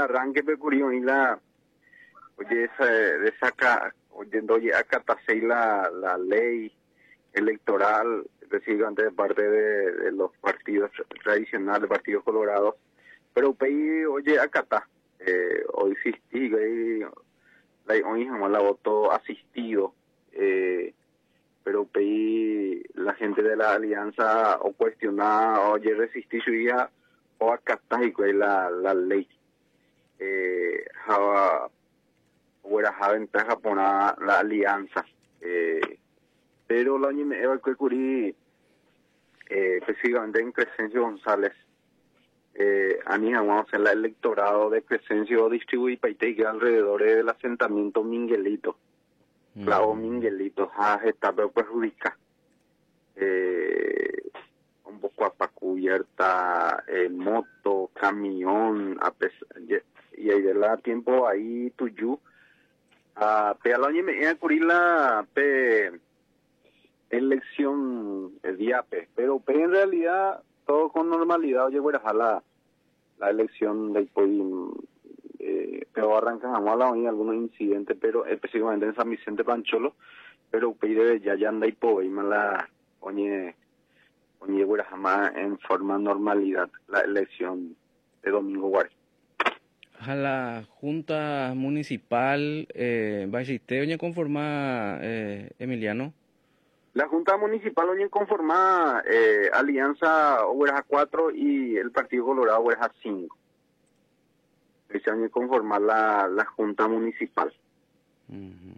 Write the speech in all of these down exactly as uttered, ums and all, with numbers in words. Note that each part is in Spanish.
arranque pecurio y la oye esa de saca oyendo oye acatasei la la ley electoral específicamente de parte de, de los partidos tradicionales, partidos colorados, pero pei oye acata eh, hoy sí y la hoy jamás la voto asistido eh, pero pei la gente de la alianza o cuestionar oye resistir su día o acata y la la ley eh java hubiera java ventaja por la, la alianza eh, pero la oña me eva que curi eh específicamente en Crescencio González eh animamos en la electorado de Crescencio distribuir paite que alrededor del asentamiento Minguelito mm. Clavo Minguelito ha está perjudica eh un poco a cubierta eh, moto camión a pesar, y ahí de la tiempo ahí tuyo a pe al año me cubrir la pe elección el día pe pero pe en realidad todo con normalidad llegó a la la elección del Podim eh, pero arrancamos a la oña algunos incidentes pero específicamente en San Vicente Pancholo pero pe ya ya anda y po y la oñe oñe llegó jamás en forma normalidad la elección de Domingo Guari. A la Junta Municipal eh, va a existir oñe conforma eh, Emiliano. La Junta Municipal hoy conforma eh, Alianza Oveja cuatro y el Partido Colorado Oveja cinco. Se hoy conforma la, la Junta Municipal. Uh-huh.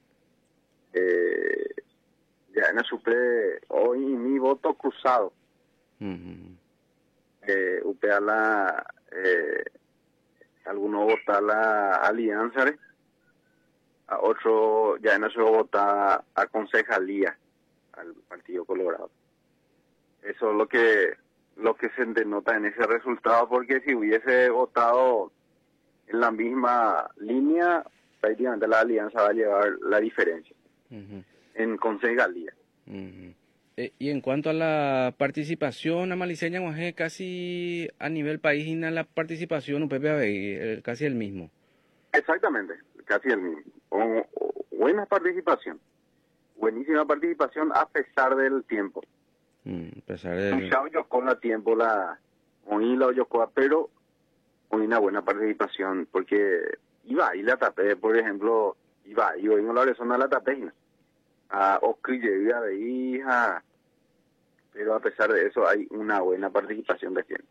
eh, ya en la supre hoy mi voto cruzado. Uh-huh. eh, upea la eh, algunos votan la Alianza, ¿eh? A otro ya en eso vota a concejalía al Partido Colorado. Eso es lo que lo que se denota en ese resultado, porque si hubiese votado en la misma línea, prácticamente la alianza va a llevar la diferencia uh-huh. en concejalía. Uh-huh. Eh, y en cuanto a la participación amaliseña, casi a nivel país, la participación un P P A B, casi el mismo. Exactamente, casi el mismo. O, o, buena participación. Buenísima participación a pesar del tiempo. Mm, a pesar del... yo con la tiempo la oí la Oyocoa, pero oí una buena participación porque iba y la tapé, por ejemplo, iba y hoy en la Arizona la tapé a Oscar llega de hija, pero a pesar de eso hay una buena participación de gente.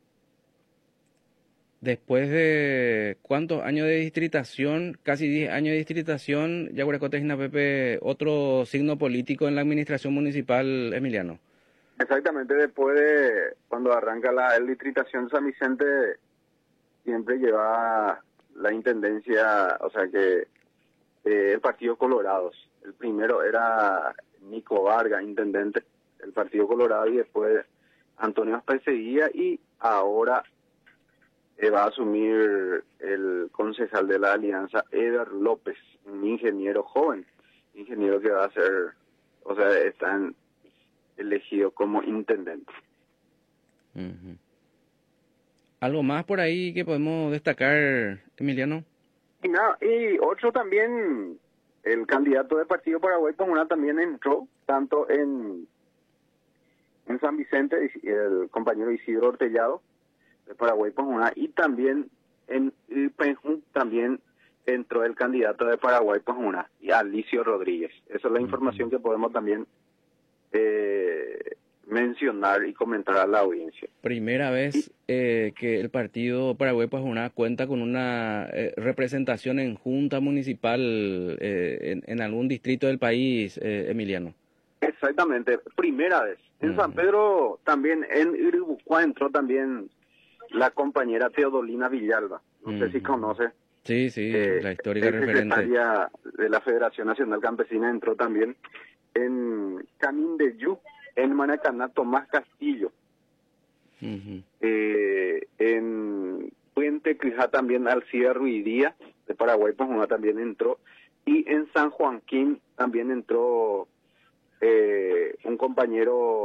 Después de cuántos años de distritación, casi diez años de distritación, Yaguarecote Gina Pepe, otro signo político en la administración municipal, Emiliano. Exactamente, después de cuando arranca la el distritación San Vicente, siempre lleva la intendencia, o sea que eh, el Partido Colorados. El primero era Nico Vargas, intendente del Partido Colorado, y después Antonio Aspeseguía, y ahora eh, va a asumir el concejal de la Alianza, Eder López, un ingeniero joven, ingeniero que va a ser, o sea, están elegido como intendente. Uh-huh. ¿Algo más por ahí que podemos destacar, Emiliano? Y nada, y otro también, el candidato del Partido Paraguay Pomona también entró, tanto en, en San Vicente, el compañero Isidro Ortellado, de Paraguay Pomona, y también en Ilpenjún también entró el candidato de Paraguay Pomona, y Alicio Rodríguez. Esa es la uh-huh. información que podemos también eh, mencionar y comentar a la audiencia. Primera vez y, eh, que el Partido Paraguay Pomona cuenta con una eh, representación en junta municipal eh, en, en algún distrito del país, eh, Emiliano. Exactamente, primera vez. En uh-huh. San Pedro también, en Iribucuá entró también la compañera Teodolina Villalba, no uh-huh. sé si conoce. Sí, sí, eh, la histórica referente. Secretaria de la Federación Nacional Campesina entró también. En Camín de Yu, en Maracaná, Tomás Castillo. Uh-huh. Eh, en Puente Crijá también Alcida Ruidía, de Paraguay Pomona también entró. Y en San Joaquín también entró eh, un compañero